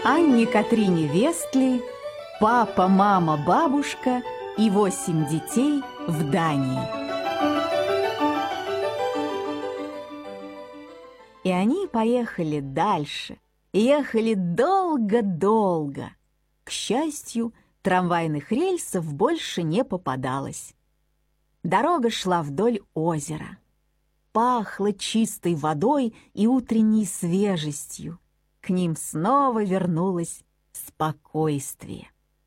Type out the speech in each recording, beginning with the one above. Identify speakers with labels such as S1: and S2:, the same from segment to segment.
S1: Анне Катрине Вестли, папа, мама, бабушка и 8 детей в Дании. И они поехали дальше, ехали долго-долго. К счастью, трамвайных рельсов больше не попадалось. Дорога шла вдоль озера. Пахло чистой водой и утренней свежестью. К ним снова вернулось спокойствие.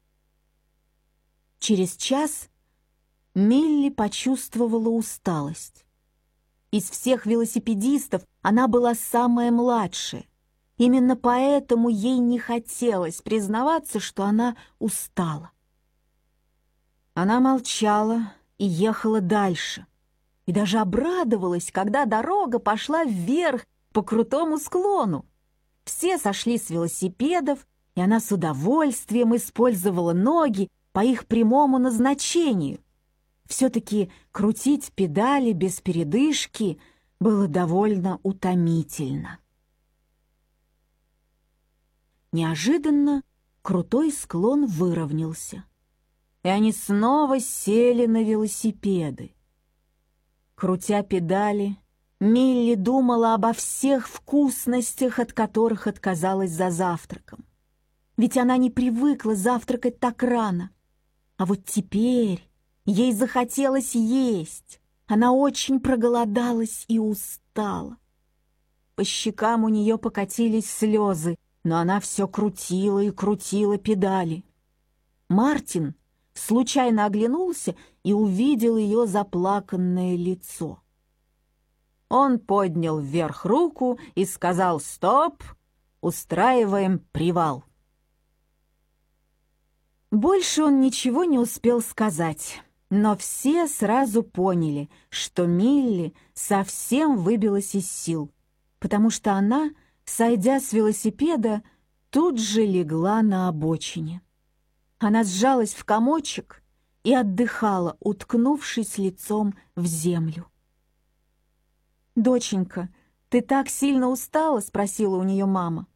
S1: Через час Милли почувствовала усталость. Из всех велосипедистов она была самая младшая. Именно поэтому ей не хотелось признаваться, что она устала. Она молчала и ехала дальше. И даже обрадовалась, когда дорога пошла вверх по крутому склону. Все сошли с велосипедов, и она с удовольствием использовала ноги по их прямому назначению. Все-таки крутить педали без передышки было довольно утомительно. Неожиданно крутой склон выровнялся, и они снова сели на велосипеды. Крутя педали, Милли думала обо всех вкусностях, от которых отказалась за завтраком. Ведь она не привыкла завтракать так рано. А вот теперь ей захотелось есть. Она очень проголодалась и устала. По щекам у нее покатились слезы, но она все крутила и крутила педали. Мартин случайно оглянулся и увидел ее заплаканное лицо. Он поднял вверх руку и сказал: «Стоп! Устраиваем привал!» Больше он ничего не успел сказать, но все сразу поняли, что Милли совсем выбилась из сил, потому что она, сойдя с велосипеда, тут же легла на обочине. Она сжалась в комочек и отдыхала, уткнувшись лицом в землю. «Доченька, ты так сильно устала?» — спросила у нее мама.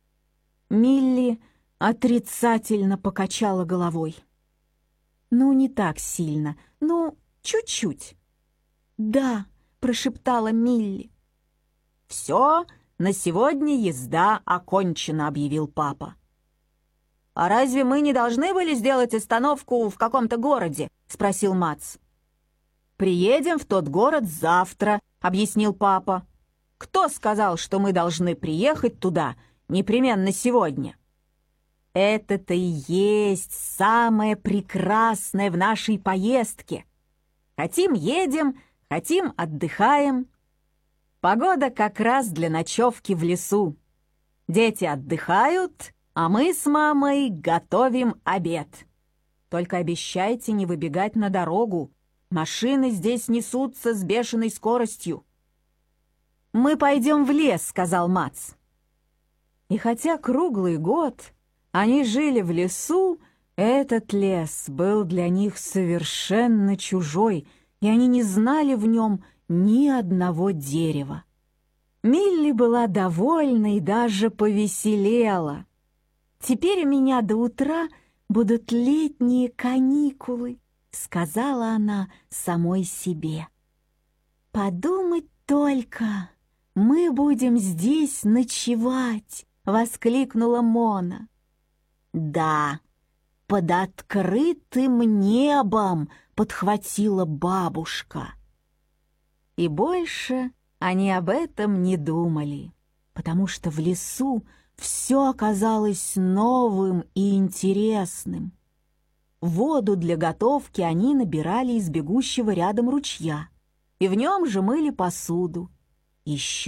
S1: Милли отрицательно покачала головой. «Ну, не так сильно, ну, чуть-чуть». «Да», — прошептала Милли. «Все, на сегодня езда окончена», — объявил папа. «А разве мы не должны были сделать остановку в каком-то городе?» — спросил Мац. «Приедем в тот город завтра», — объяснил папа. «Кто сказал, что мы должны приехать туда непременно сегодня?» «Это-то и есть самое прекрасное в нашей поездке. Хотим — едем, хотим — отдыхаем. Погода как раз для ночевки в лесу. Дети отдыхают, а мы с мамой готовим обед. Только обещайте не выбегать на дорогу. Машины здесь несутся с бешеной скоростью». «Мы пойдем в лес», — сказал Мац. И хотя круглый год они жили в лесу, этот лес был для них совершенно чужой, и они не знали в нем ни одного дерева. Милли была довольна и даже повеселела. «Теперь у меня до утра будут летние каникулы», — сказала она самой себе. «Подумать только, мы будем здесь ночевать», — воскликнула Мона. «Да, под открытым небом», — подхватила бабушка. И больше они об этом не думали, потому что в лесу все оказалось новым и интересным. Воду для готовки они набирали из бегущего рядом ручья, и в нем же мыли посуду. Еще